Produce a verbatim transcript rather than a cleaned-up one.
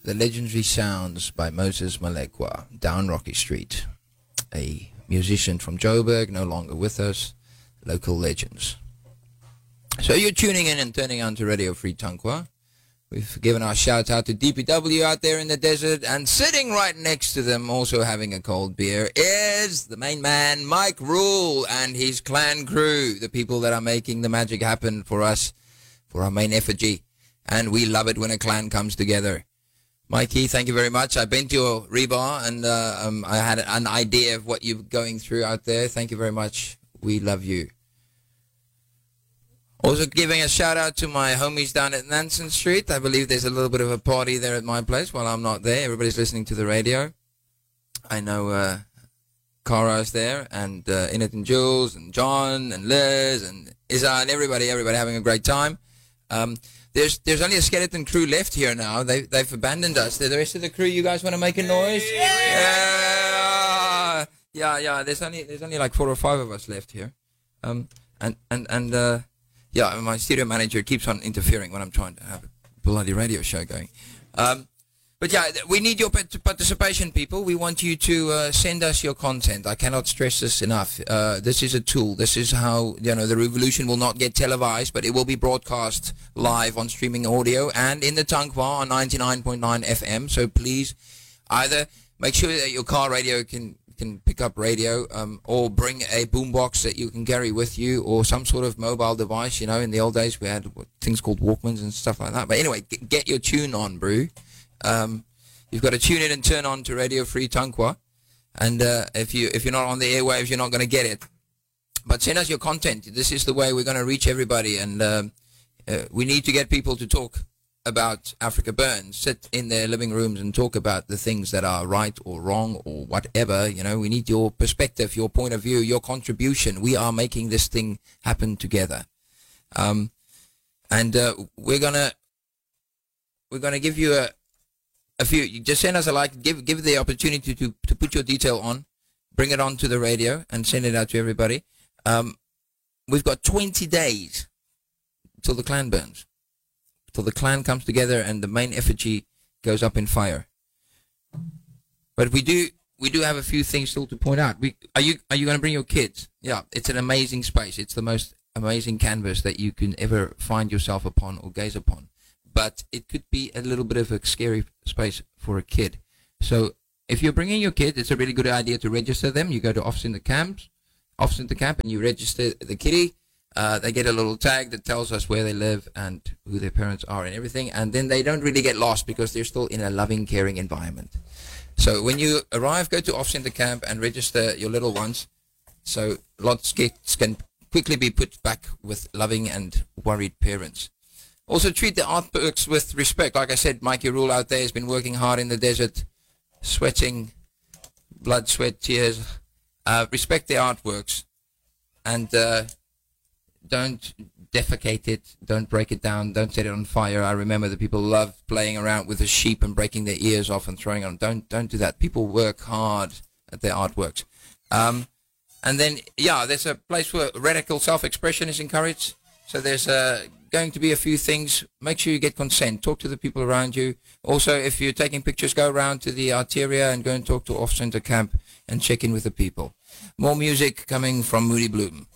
the legendary sounds by Moses Malekwa, Down Rocky Street. A musician from Joburg, no longer with us, local legends. So you're tuning in and turning on to Radio Free Tankwa. We've given our shout out to D P W out there in the desert, and sitting right next to them, also having a cold beer, is the main man, Mike Rule, and his clan crew, the people that are making the magic happen for us, for our main effigy. And we love it when a clan comes together. Mikey, thank you very much. I've been to your rebar, and uh, um, I had an idea of what you're going through out there. Thank you very much. We love you. Also giving a shout out to my homies down at Nansen Street. I believe there's a little bit of a party there at my place while I'm not there. Everybody's listening to the radio. I know uh, Cara's there, and uh, Innet and Jules, and John, and Liz, and Isa, and everybody, everybody having a great time. Um, there's there's only a skeleton crew left here now. They, they've abandoned us. The rest of the crew, you guys want to make a noise? Yeah, yeah, yeah. There's only there's only like four or five of us left here. Um, and, and, and, uh, yeah, my studio manager keeps on interfering when I'm trying to have a bloody radio show going. Um, but yeah, we need your participation, people. We want you to uh, send us your content. I cannot stress this enough. Uh, this is a tool. This is how, you know, the revolution will not get televised, but it will be broadcast live on streaming audio and in the Tankwa on ninety-nine point nine F M. So please, either make sure that your car radio can can pick up radio, um, or bring a boombox that you can carry with you, or some sort of mobile device. You know, in the old days we had things called Walkmans and stuff like that. But anyway, get, get your tune on, brew. Um, you've got to tune in and turn on to Radio Free Tankwa, and uh, if you if you're not on the airwaves, you're not going to get it. But send us your content. This is the way we're going to reach everybody, and um, uh, we need to get people to talk about Africa Burns, sit in their living rooms and talk about the things that are right or wrong or whatever. You know, we need your perspective, your point of view, your contribution. We are making this thing happen together. Um, and uh, we're gonna we're gonna give you a a few. You just send us a like, give give the opportunity to to put your detail on, bring it on to the radio and send it out to everybody. Um, we've got twenty days till the clan burns. Till the clan comes together and the main effigy goes up in fire. But we do we do have a few things still to point out. We, are you are you going to bring your kids? Yeah, it's an amazing space. It's the most amazing canvas that you can ever find yourself upon or gaze upon. But it could be a little bit of a scary space for a kid. So if you're bringing your kid, it's a really good idea to register them. You go to Office in the Camps, Office in the Camp, and you register the kiddie. Uh, they get a little tag that tells us where they live and who their parents are and everything, and then they don't really get lost because they're still in a loving, caring environment. So when you arrive, go to Office in the Camp and register your little ones, so lots kids can quickly be put back with loving and worried parents. Also treat the artworks with respect. Like I said, Mikey Rule out there has been working hard in the desert, sweating, blood, sweat, tears. Uh, respect the artworks, and uh, don't defecate it, don't break it down, don't set it on fire. I remember that people love playing around with the sheep and breaking their ears off and throwing it on. Don't don't do that. People work hard at their artworks. Um, and then, yeah, there's a place where radical self-expression is encouraged. So there's uh, going to be a few things. Make sure you get consent. Talk to the people around you. Also, if you're taking pictures, go around to the Arteria and go and talk to Off Center Camp and check in with the people. More music coming from Moody Bloom.